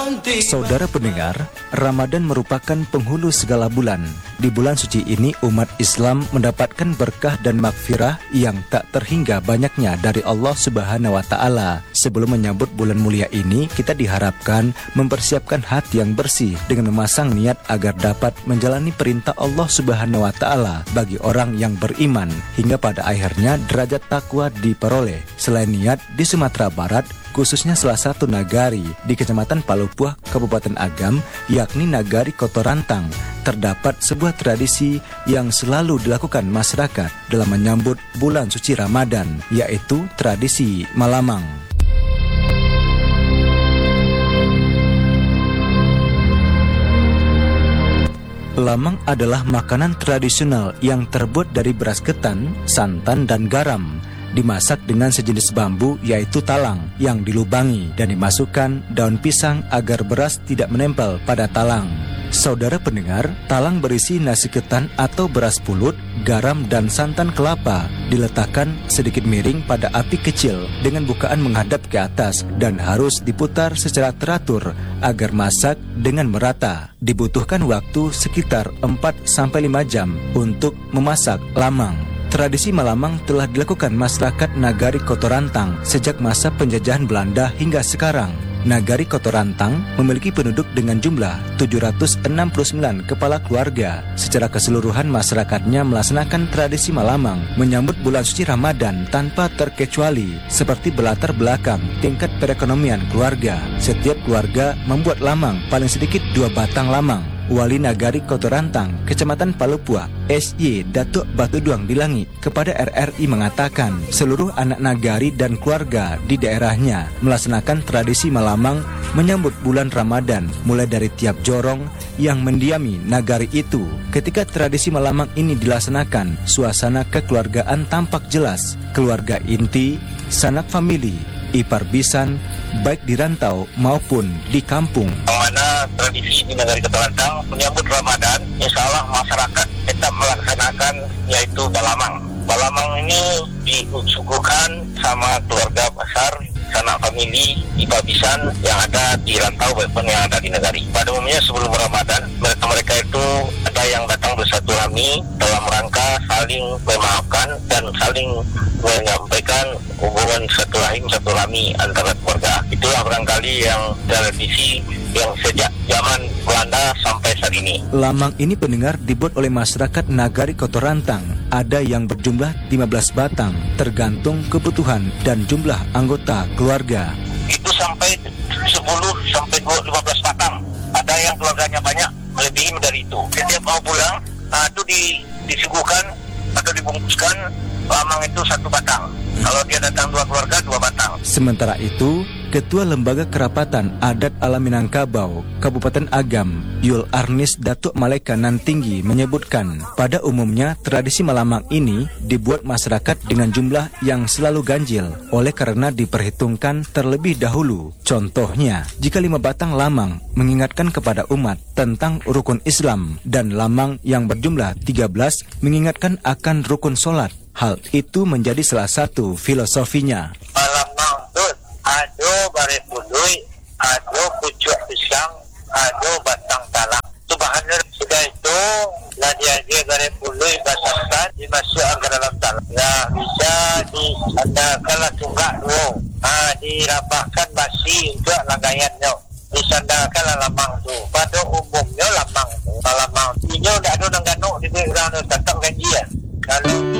Saudara pendengar, Ramadan merupakan penghulu segala bulan. Di bulan suci ini umat Islam mendapatkan berkah dan maghfirah yang tak terhingga banyaknya dari Allah Subhanahu wa Ta'ala. Sebelum menyambut bulan mulia ini, kita diharapkan mempersiapkan hati yang bersih dengan memasang niat agar dapat menjalani perintah Allah Subhanahu wa Ta'ala bagi orang yang beriman, hingga pada akhirnya derajat takwa diperoleh. Selain niat, di Sumatera Barat, khususnya salah satu nagari di Kecamatan Palupuah, Kabupaten Agam, yakni Nagari Kotorantang, terdapat sebuah tradisi yang selalu dilakukan masyarakat dalam menyambut bulan suci Ramadan, yaitu tradisi Malamang. Lamang adalah makanan tradisional yang terbuat dari beras ketan, santan, dan garam. Dimasak dengan sejenis bambu yaitu talang yang dilubangi dan dimasukkan daun pisang agar beras tidak menempel pada talang. Saudara pendengar, talang berisi nasi ketan atau beras pulut, garam dan santan kelapa diletakkan sedikit miring pada api kecil dengan bukaan menghadap ke atas dan harus diputar secara teratur agar masak dengan merata. Dibutuhkan waktu sekitar 4-5 jam untuk memasak lamang. Tradisi Malamang telah dilakukan masyarakat Nagari Kotorantang sejak masa penjajahan Belanda hingga sekarang. Nagari Kotorantang memiliki penduduk dengan jumlah 769 kepala keluarga. Secara keseluruhan masyarakatnya melaksanakan tradisi Malamang menyambut bulan suci Ramadan tanpa terkecuali, seperti berlatar belakang tingkat perekonomian keluarga. Setiap keluarga membuat lamang paling sedikit 2 batang lamang. Wali Nagari Kotorantang, Kecamatan Palupuah, SY Datuk Batuduang Bilangi kepada RRI mengatakan seluruh anak nagari dan keluarga di daerahnya melaksanakan tradisi Malamang menyambut bulan Ramadan mulai dari tiap jorong yang mendiami nagari itu. Ketika tradisi Malamang ini dilaksanakan, suasana kekeluargaan tampak jelas. Keluarga inti, sanak famili, ipar bisan, baik di rantau maupun di kampung. Mana tradisi di Nagari Kotorantang menyambut Ramadan, insya Allah masyarakat tetap melaksanakan yaitu balamang. Balamang ini disuguhkan sama keluarga besar, sanak famili, ibabisan yang ada di rantau maupun yang ada di nagari. Pada umumnya sebelum Ramadan, mereka itu ada yang datang bersilaturahmi dalam rangka saling memaafkan dan saling menyampaikan hubungan silaturahmi antara keluarga. Itulah barangkali yang tradisi yang sejak zaman Belanda sampai saat ini. Lamang ini pendengar dibuat oleh masyarakat Nagari Kotorantang. Ada yang berjumlah 15 batang, tergantung kebutuhan dan jumlah anggota keluarga. Itu sampai 10 sampai 15 batang. Ada yang keluarganya banyak, melebihi dari itu. Setiap mau pulang, itu disuguhkan atau dibungkuskan lamang itu 1 batang. Kalau dia datang 2 keluarga, 2 batang. Sementara itu, Ketua Lembaga Kerapatan Adat Alam Minangkabau, Kabupaten Agam, Yul Arnis Datuk Maleka Nantinggi menyebutkan, pada umumnya tradisi Malamang ini dibuat masyarakat dengan jumlah yang selalu ganjil, oleh karena diperhitungkan terlebih dahulu. Contohnya, jika 5 batang lamang mengingatkan kepada umat tentang rukun Islam dan lamang yang berjumlah 13 mengingatkan akan rukun solat. Hal itu menjadi salah satu filosofinya. Malamang tu ada bare pului, ada pucuk pisang, ada batang talang. Subhanallah, sudah itu lah dia bare pului basahkan dimasukkan ke dalam talang. Nah, bisa disandarkanlah tunggak dulu. Dirapahkan basi untuk langgayannya. Disandarkanlah lamang tu. Pada umumnya lamang tu. Lamang tu. Ini tidak ada orang ganuk di orang tetap gajian. Kalau